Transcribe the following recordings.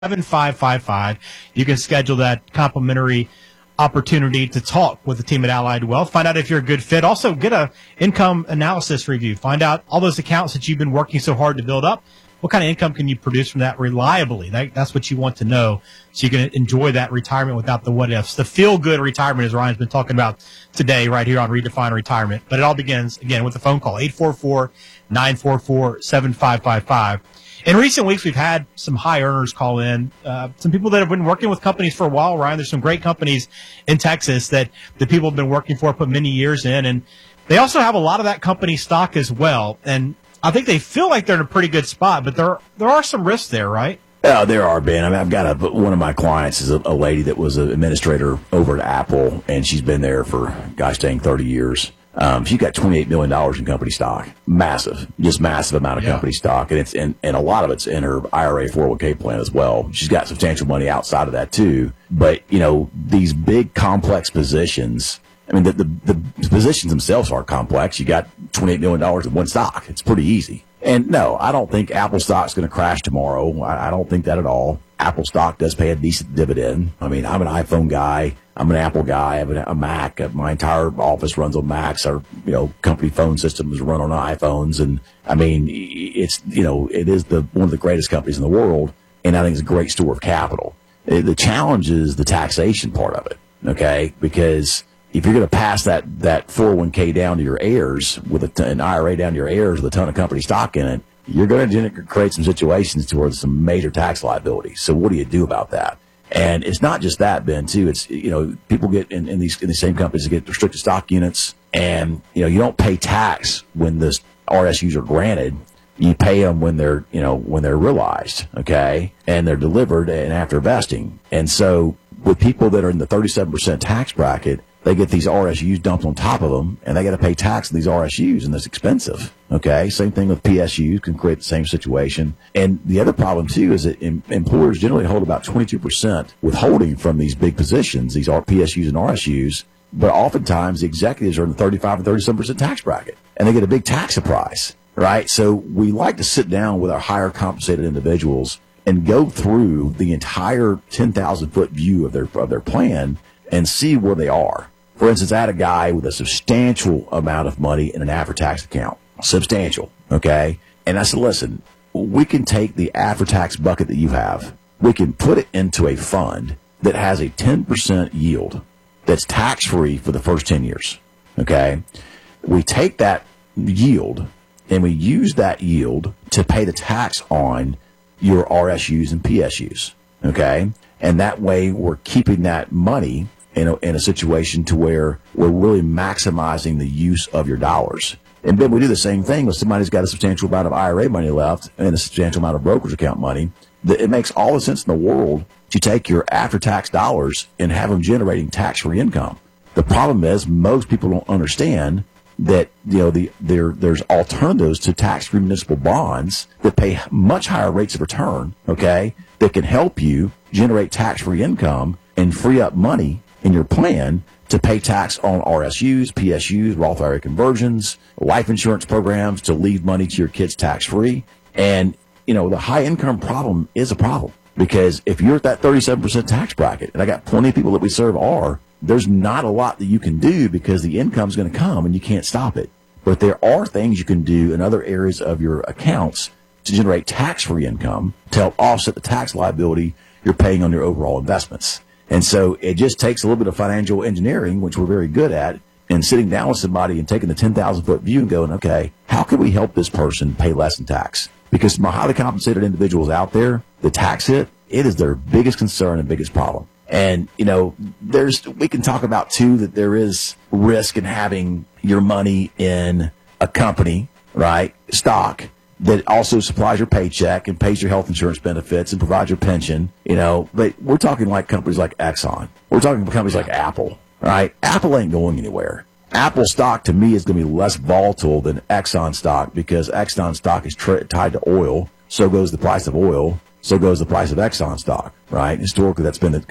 7555. You can schedule that complimentary opportunity to talk with the team at Allied Wealth. Find out if you're a good fit. Also, get a income analysis review. Find out all those accounts that you've been working so hard to build up. What kind of income can you produce from that reliably? That's what you want to know so you can enjoy that retirement without the what ifs. The feel-good retirement, as Ryan's been talking about today right here on Redefine Retirement. But it all begins, again, with a phone call, 844-944-7555. In recent weeks, we've had some high earners call in, some people that have been working with companies for a while, Ryan. There's some great companies in Texas that the people have been working for, put many years in, and they also have a lot of that company stock as well. And I think they feel like they're in a pretty good spot, but there are some risks there, right? Oh, there are, Ben. I mean, I've got one of my clients is a lady that was an administrator over at Apple, and she's been there for, dang, 30 years. She's got $28 million in company stock. Massive, just massive amount of company stock. And it's and a lot of it's in her IRA 401k plan as well. She's got substantial money outside of that too. But, these big complex positions, I mean, the positions themselves are complex. You got $28 million in one stock. It's pretty easy. And no, I don't think Apple stock's going to crash tomorrow. I don't think that at all. Apple stock does pay a decent dividend. I mean, I'm an iPhone guy. I'm an Apple guy. I have a Mac. My entire office runs on Macs. Our, company phone systems run on iPhones. And I mean, it is one of the greatest companies in the world. And I think it's a great store of capital. The challenge is the taxation part of it. Okay. Because if you're going to pass that 401k down to your heirs with an IRA down to your heirs with a ton of company stock in it, you're going to create some situations towards some major tax liability. So what do you do about that? And it's not just that, Ben, too. It's, people get in these same companies get restricted stock units, and, you don't pay tax when the RSUs are granted. You pay them when they're realized, okay? And they're delivered and after vesting. And so with people that are in the 37% tax bracket, they get these RSUs dumped on top of them, and they got to pay tax on these RSUs, and that's expensive. Okay, same thing with PSUs, can create the same situation. And the other problem too is that employers generally hold about 22% withholding from these big positions, these PSUs and RSUs. But oftentimes the executives are in the 35 and 37% tax bracket, and they get a big tax surprise, right? So we like to sit down with our higher compensated individuals and go through the entire 10,000-foot view of their plan and see where they are. For instance, I had a guy with a substantial amount of money in an after-tax account. Substantial, okay? And I said, listen, we can take the after-tax bucket that you have. We can put it into a fund that has a 10% yield that's tax-free for the first 10 years, okay? We take that yield and we use that yield to pay the tax on your RSUs and PSUs, okay? And that way we're keeping that money in a situation to where we're really maximizing the use of your dollars. And then we do the same thing with somebody who's got a substantial amount of IRA money left and a substantial amount of brokerage account money. It makes all the sense in the world to take your after-tax dollars and have them generating tax-free income. The problem is most people don't understand that there's alternatives to tax-free municipal bonds that pay much higher rates of return, okay, that can help you generate tax-free income and free up money in your plan to pay tax on RSUs, PSUs, Roth IRA conversions, life insurance programs to leave money to your kids tax-free. And, the high income problem is a problem because if you're at that 37% tax bracket, and I got plenty of people that we serve there's not a lot that you can do because the income's going to come and you can't stop it. But there are things you can do in other areas of your accounts to generate tax-free income to help offset the tax liability you're paying on your overall investments. And so it just takes a little bit of financial engineering, which we're very good at, and sitting down with somebody and taking the 10,000-foot view and going, okay, how can we help this person pay less in tax? Because my highly compensated individuals out there, the tax hit, it is their biggest concern and biggest problem. And, we can talk about, too, that there is risk in having your money in a company, right, stock, that also supplies your paycheck and pays your health insurance benefits and provides your pension, but we're talking like companies like Exxon. We're talking companies like Apple, right? Apple ain't going anywhere. Apple stock to me is going to be less volatile than Exxon stock because Exxon stock is tied to oil. So goes the price of oil. So goes the price of Exxon stock, right? Historically, that's been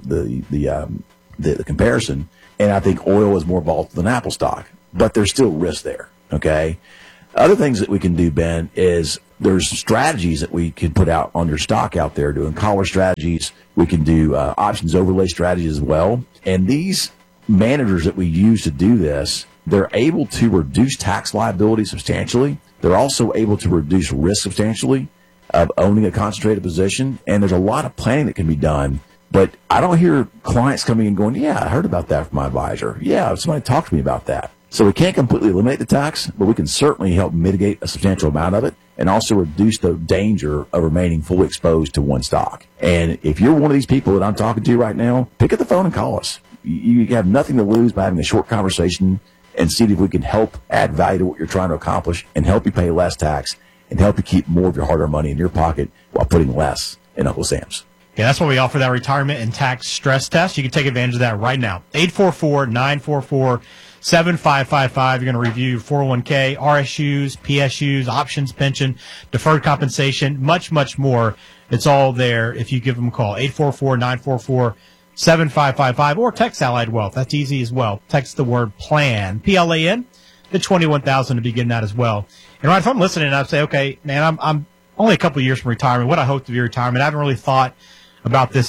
the comparison. And I think oil is more volatile than Apple stock, but there's still risk there. Okay. Other things that we can do, Ben, is there's strategies that we can put out on your stock out there, doing collar strategies. We can do options overlay strategies as well. And these managers that we use to do this, they're able to reduce tax liability substantially. They're also able to reduce risk substantially of owning a concentrated position. And there's a lot of planning that can be done. But I don't hear clients coming and going, yeah, I heard about that from my advisor. Yeah, somebody talked to me about that. So we can't completely eliminate the tax, but we can certainly help mitigate a substantial amount of it and also reduce the danger of remaining fully exposed to one stock. And if you're one of these people that I'm talking to right now, pick up the phone and call us. You have nothing to lose by having a short conversation and see if we can help add value to what you're trying to accomplish and help you pay less tax and help you keep more of your hard-earned money in your pocket while putting less in Uncle Sam's. Yeah, that's why we offer that retirement and tax stress test. You can take advantage of that right now. 844-944-7555. You're going to review 401k, RSUs, PSUs, options, pension, deferred compensation, much, much more. It's all there if you give them a call. 844-944-7555 or text Allied Wealth. That's easy as well. Text the word PLAN, P-L-A-N, to 21,000 to begin that as well. And right, if I'm listening and I say, okay, man, I'm only a couple of years from retirement. What I hope to be retirement. I haven't really thought about this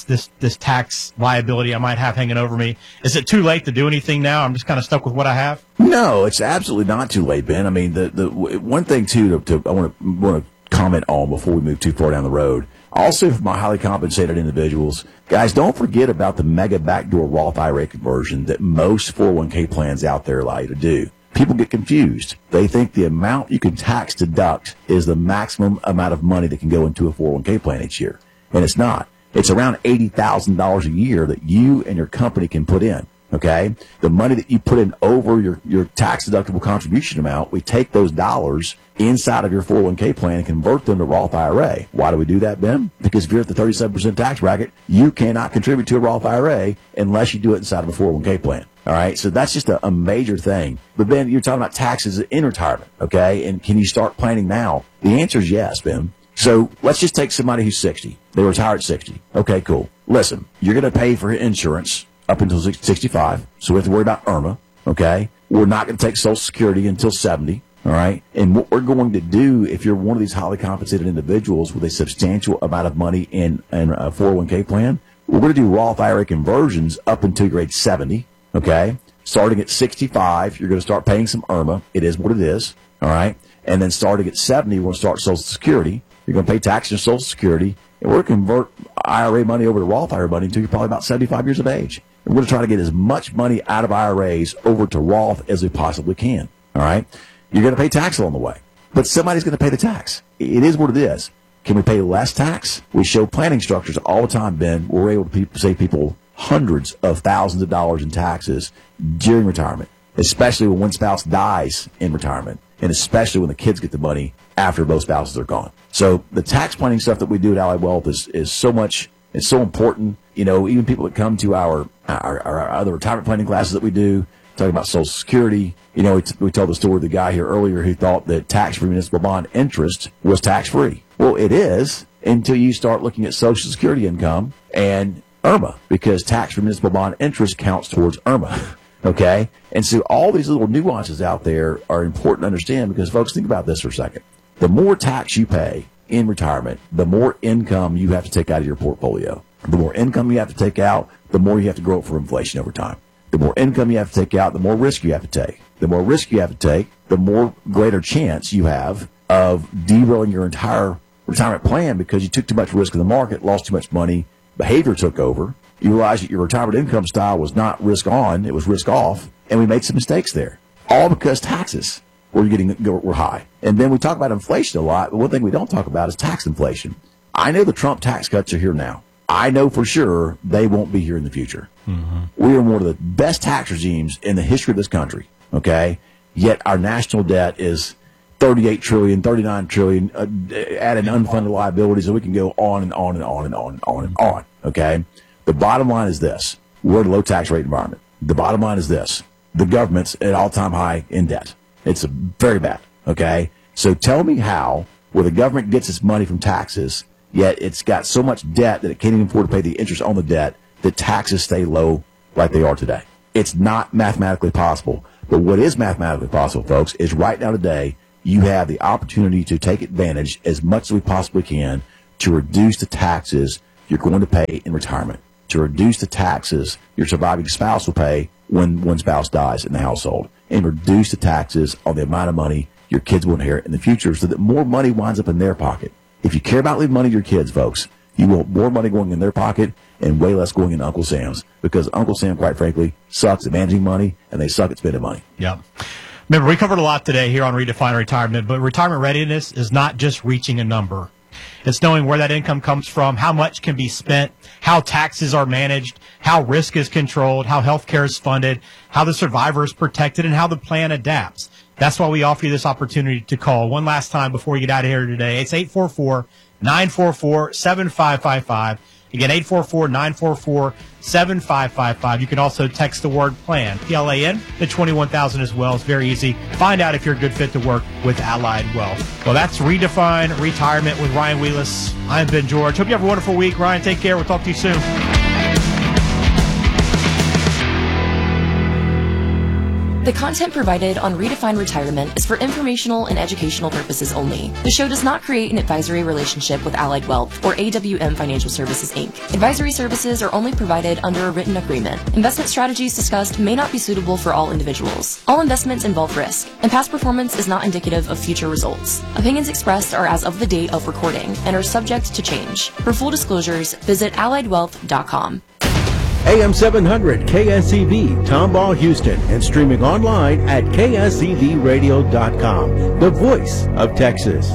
tax liability I might have hanging over me. Is it too late to do anything now? I'm just kind of stuck with what I have. No, it's absolutely not too late, Ben. I mean, the one thing too I want to comment on before we move too far down the road. Also, for my highly compensated individuals, guys, don't forget about the mega backdoor Roth IRA conversion that most 401k plans out there allow you to do. People get confused. They think the amount you can tax deduct is the maximum amount of money that can go into a 401k plan each year, and it's not. It's around $80,000 a year that you and your company can put in, okay? The money that you put in over your tax-deductible contribution amount, we take those dollars inside of your 401k plan and convert them to Roth IRA. Why do we do that, Ben? Because if you're at the 37% tax bracket, you cannot contribute to a Roth IRA unless you do it inside of a 401k plan. All right, so that's just a major thing. But, Ben, you're talking about taxes in retirement, okay? And can you start planning now? The answer is yes, Ben. So let's just take somebody who's 60. They retire at 60. Okay, cool. Listen, you're going to pay for insurance up until 65, so we have to worry about IRMA, okay? We're not going to take Social Security until 70, all right? And what we're going to do, if you're one of these highly compensated individuals with a substantial amount of money in a 401k plan, we're going to do Roth IRA conversions up until grade 70, okay? Starting at 65, you're going to start paying some IRMA. It is what it is, all right? And then starting at 70, we're going to start Social Security. You're going to pay taxes on Social Security, and we're going to convert IRA money over to Roth IRA money until you're probably about 75 years of age. And we're going to try to get as much money out of IRAs over to Roth as we possibly can, all right? You're going to pay tax along the way, but somebody's going to pay the tax. It is what it is. Can we pay less tax? We show planning structures all the time, Ben. We're able to save people hundreds of thousands of dollars in taxes during retirement, especially when one spouse dies in retirement, and especially when the kids get the money after both spouses are gone. So the tax planning stuff that we do at Allied Wealth is so much, it's so important. You know, even people that come to our other retirement planning classes that we do, talking about Social Security, you know, we told the story of the guy here earlier who thought that tax-free municipal bond interest was tax-free. Well, it is until you start looking at Social Security income and IRMA, because tax-free municipal bond interest counts towards IRMA. Okay? And so all these little nuances out there are important to understand, because, folks, think about this for a second. The more tax you pay in retirement, the more income you have to take out of your portfolio. The more income you have to take out, the more you have to grow it for inflation over time. The more income you have to take out, the more risk you have to take. The more risk you have to take, the more greater chance you have of derailing your entire retirement plan because you took too much risk in the market, lost too much money, behavior took over. You realize that your retirement income style was not risk on, it was risk off, and we made some mistakes there. All because taxes were high. And then we talk about inflation a lot, but one thing we don't talk about is tax inflation. I know the Trump tax cuts are here now. I know for sure they won't be here in the future. Mm-hmm. We are one of the best tax regimes in the history of this country, okay? Yet our national debt is 38 trillion, 39 trillion, adding unfunded liabilities, and we can go on and on and on and on and on and on, okay? The bottom line is this. We're in a low tax rate environment. The bottom line is this. The government's at all-time high in debt. It's very bad, okay? So tell me how, where the government gets its money from taxes, yet it's got so much debt that it can't even afford to pay the interest on the debt, that taxes stay low like they are today. It's not mathematically possible. But what is mathematically possible, folks, is right now today, you have the opportunity to take advantage as much as we possibly can to reduce the taxes you're going to pay in retirement, to reduce the taxes your surviving spouse will pay when one spouse dies in the household, and reduce the taxes on the amount of money your kids will inherit in the future so that more money winds up in their pocket. If you care about leaving money to your kids, folks, you want more money going in their pocket and way less going in Uncle Sam's, because Uncle Sam, quite frankly, sucks at managing money and they suck at spending money. Yeah. Remember, we covered a lot today here on Redefine Retirement, but retirement readiness is not just reaching a number. It's knowing where that income comes from, how much can be spent, how taxes are managed, how risk is controlled, how health care is funded, how the survivor is protected, and how the plan adapts. That's why we offer you this opportunity to call one last time before we get out of here today. It's 844-944-7555. Again, 844-944-7555. You can also text the word PLAN, P-L-A-N, to 21,000 as well. It's very easy. Find out if you're a good fit to work with Allied Wealth. Well, that's Redefine Retirement with Ryan Wheelis. I'm Ben George. Hope you have a wonderful week. Ryan, take care. We'll talk to you soon. The content provided on Redefine Retirement is for informational and educational purposes only. The show does not create an advisory relationship with Allied Wealth or AWM Financial Services, Inc. Advisory services are only provided under a written agreement. Investment strategies discussed may not be suitable for all individuals. All investments involve risk, and past performance is not indicative of future results. Opinions expressed are as of the date of recording and are subject to change. For full disclosures, visit alliedwealth.com. AM 700 KSEV, Tomball, Houston, and streaming online at ksevradio.com, the voice of Texas.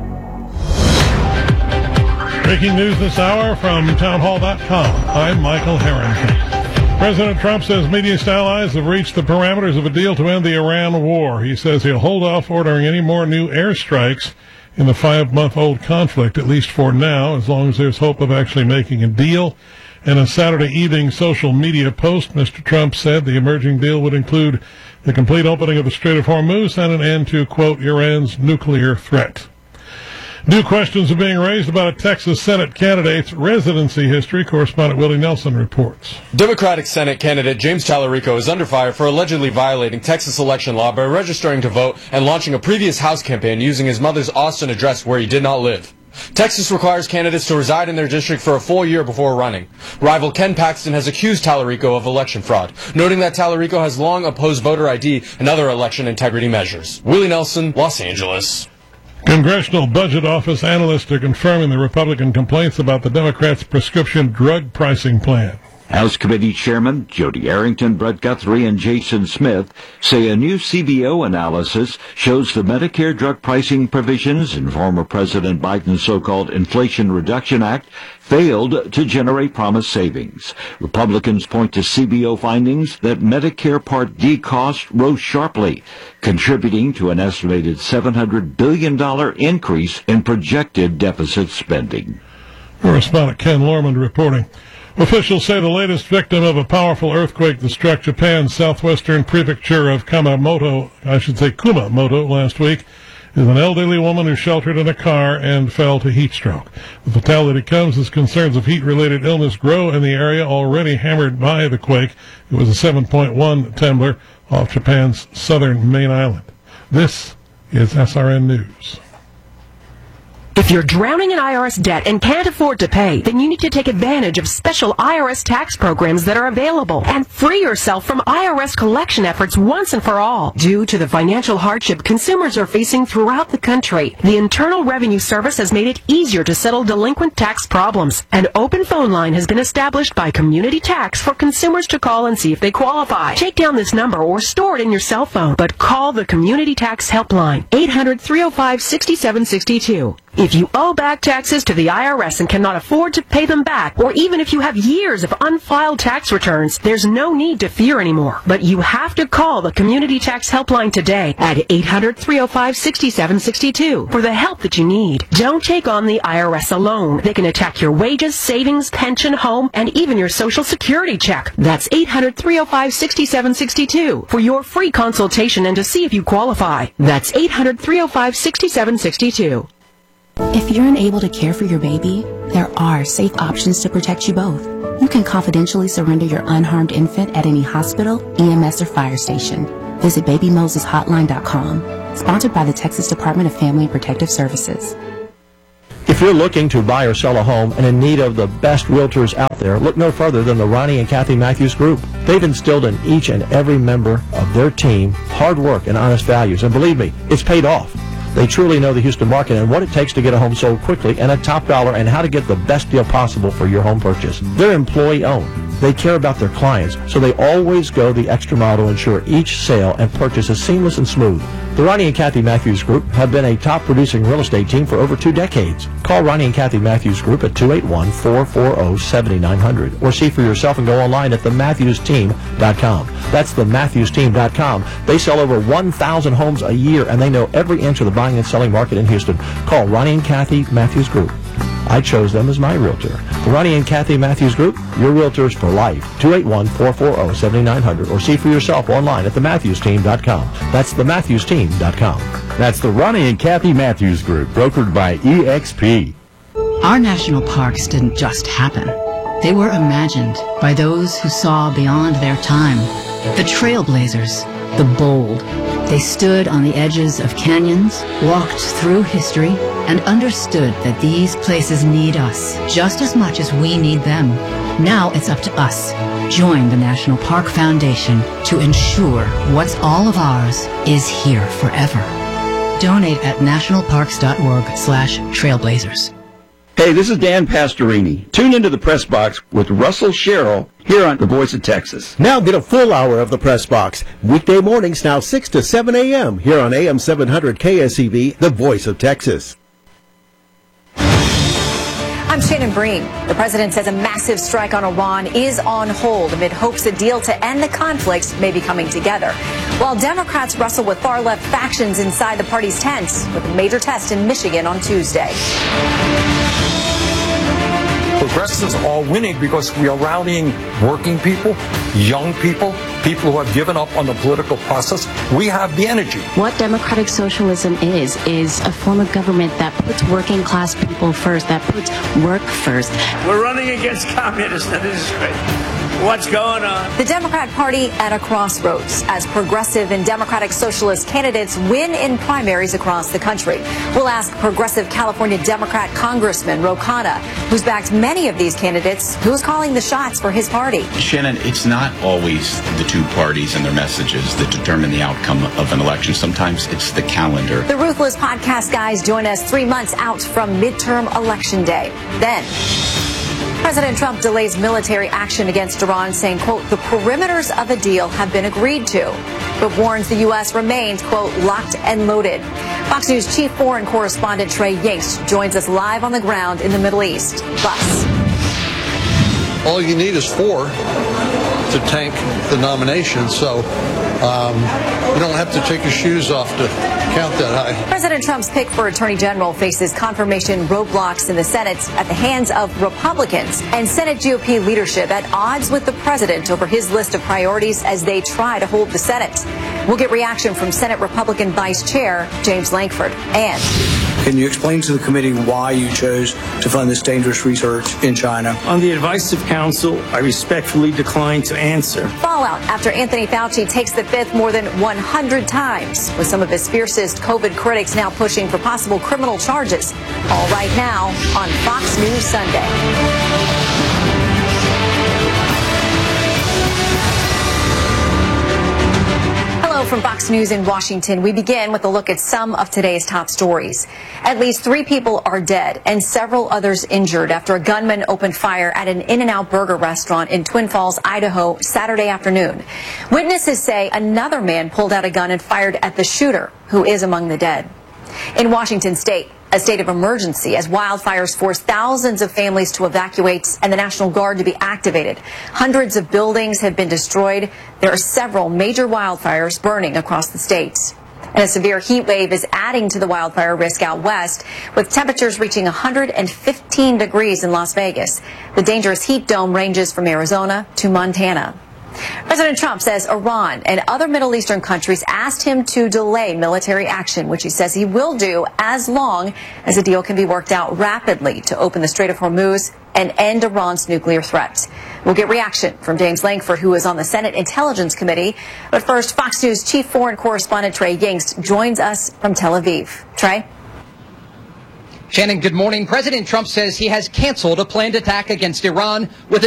Breaking news this hour from townhall.com. I'm Michael Harrington. President Trump says Middle East allies have reached the parameters of a deal to end the Iran war. He says he'll hold off ordering any more new airstrikes in the 5-month-old conflict, at least for now, as long as there's hope of actually making a deal. In a Saturday evening social media post, Mr. Trump said the emerging deal would include the complete opening of the Strait of Hormuz and an end to, quote, Iran's nuclear threat. New questions are being raised about a Texas Senate candidate's residency history. Correspondent Willie Nelson reports. Democratic Senate candidate James Tallarico is under fire for allegedly violating Texas election law by registering to vote and launching a previous House campaign using his mother's Austin address where he did not live. Texas requires candidates to reside in their district for a full year before running. Rival Ken Paxton has accused Tallarico of election fraud, noting that Tallarico has long opposed voter ID and other election integrity measures. Willie Nelson, Los Angeles. Congressional Budget Office analysts are confirming the Republican complaints about the Democrats' prescription drug pricing plan. House Committee Chairman Jody Arrington, Brett Guthrie, and Jason Smith say a new CBO analysis shows the Medicare drug pricing provisions in former President Biden's so-called Inflation Reduction Act failed to generate promised savings. Republicans point to CBO findings that Medicare Part D costs rose sharply, contributing to an estimated $700 billion increase in projected deficit spending. Correspondent Ken Lorman reporting. Officials say the latest victim of a powerful earthquake that struck Japan's southwestern prefecture of Kumamoto last week is an elderly woman who sheltered in a car and fell to heat stroke. The fatality comes as concerns of heat-related illness grow in the area already hammered by the quake. It was a 7.1 tremor off Japan's southern main island. This is SRN News. If you're drowning in IRS debt and can't afford to pay, then you need to take advantage of special IRS tax programs that are available and free yourself from IRS collection efforts once and for all. Due to the financial hardship consumers are facing throughout the country, the Internal Revenue Service has made it easier to settle delinquent tax problems. An open phone line has been established by Community Tax for consumers to call and see if they qualify. Take down this number or store it in your cell phone, but call the Community Tax Helpline, 800-305-6762. If you owe back taxes to the IRS and cannot afford to pay them back, or even if you have years of unfiled tax returns, there's no need to fear anymore. But you have to call the Community Tax Helpline today at 800-305-6762 for the help that you need. Don't take on the IRS alone. They can attack your wages, savings, pension, home, and even your Social Security check. That's 800-305-6762 for your free consultation and to see if you qualify. That's 800-305-6762. If you're unable to care for your baby, there are safe options to protect you both. You can confidentially surrender your unharmed infant at any hospital, EMS, or fire station. Visit BabyMosesHotline.com. Sponsored by the Texas Department of Family and Protective Services. If you're looking to buy or sell a home and in need of the best realtors out there, look no further than the Ronnie and Kathy Matthews Group. They've instilled in each and every member of their team hard work and honest values, and believe me, it's paid off. They truly know the Houston market and what it takes to get a home sold quickly and at top dollar, and how to get the best deal possible for your home purchase. They're employee-owned. They care about their clients, so they always go the extra mile to ensure each sale and purchase is seamless and smooth. The Ronnie and Kathy Matthews Group have been a top-producing real estate team for over 2 decades. Call Ronnie and Kathy Matthews Group at 281-440-7900 or see for yourself and go online at thematthewsteam.com. That's thematthewsteam.com. They sell over 1,000 homes a year, and they know every inch of the buying and selling market in Houston. Call Ronnie and Kathy Matthews Group. I chose them as my realtor. The Ronnie and Kathy Matthews Group, your realtors for life. 281-440-7900 or see for yourself online at thematthewsteam.com. That's thematthewsteam.com. That's the Ronnie and Kathy Matthews Group, brokered by EXP. Our national parks didn't just happen. They were imagined by those who saw beyond their time. The trailblazers, the bold. They stood on the edges of canyons, walked through history, and understood that these places need us just as much as we need them. Now it's up to us. Join the National Park Foundation to ensure what's all of ours is here forever. Donate at nationalparks.org/trailblazers. Hey, this is Dan Pastorini. Tune into the Press Box with Russell Sherrill here on The Voice of Texas. Now get a full hour of the Press Box. Weekday mornings now 6 to 7 a.m. here on AM 700 KSEV, The Voice of Texas. I'm Shannon Breen. The president says a massive strike on Iran is on hold amid hopes a deal to end the conflict may be coming together. While Democrats wrestle with far-left factions inside the party's tents with a major test in Michigan on Tuesday. Progressives are winning because we are rallying working people, young people, people who have given up on the political process. We have the energy. What democratic socialism is a form of government that puts working class people first, that puts work first. We're running against communists. Now, this is great. What's going on? The Democrat Party at a crossroads as progressive and democratic socialist candidates win in primaries across the country. We'll ask progressive California Democrat Congressman Ro Khanna, who's backed many of these candidates, who's calling the shots for his party. Shannon, it's not always the two parties and their messages that determine the outcome of an election. Sometimes it's the calendar. The Ruthless Podcast guys join us 3 months out from midterm election day. Then President Trump delays military action against Iran, saying, quote, the perimeters of a deal have been agreed to, but warns the U.S. remains, quote, locked and loaded. Fox News chief foreign correspondent Trey Yingst joins us live on the ground in the Middle East. Plus, all you need is 4 to tank the nomination, so you don't have to take your shoes off to count that high. President Trump's pick for Attorney General faces confirmation roadblocks in the Senate at the hands of Republicans, and Senate GOP leadership at odds with the president over his list of priorities as they try to hold the Senate. We'll get reaction from Senate Republican Vice Chair James Lankford. And can you explain to the committee why you chose to fund this dangerous research in China? On the advice of counsel, I respectfully decline to answer. Fallout after Anthony Fauci takes the fifth more than 100 times, with some of his fiercest COVID critics now pushing for possible criminal charges. All right now on Fox News Sunday. From Fox News in Washington, we begin with a look at some of today's top stories. At least 3 people are dead and several others injured after a gunman opened fire at an In-N-Out Burger restaurant in Twin Falls, Idaho, Saturday afternoon. Witnesses say another man pulled out a gun and fired at the shooter, who is among the dead. In Washington state, a state of emergency as wildfires force thousands of families to evacuate and the National Guard to be activated. Hundreds of buildings have been destroyed. There are several major wildfires burning across the state. And a severe heat wave is adding to the wildfire risk out west, with temperatures reaching 115 degrees in Las Vegas. The dangerous heat dome ranges from Arizona to Montana. President Trump says Iran and other Middle Eastern countries asked him to delay military action, which he says he will do as long as a deal can be worked out rapidly to open the Strait of Hormuz and end Iran's nuclear threat. We'll get reaction from James Lankford, who is on the Senate Intelligence Committee. But first, Fox News chief foreign correspondent Trey Yingst joins us from Tel Aviv. Trey? Shannon, good morning. President Trump says he has canceled a planned attack against Iran with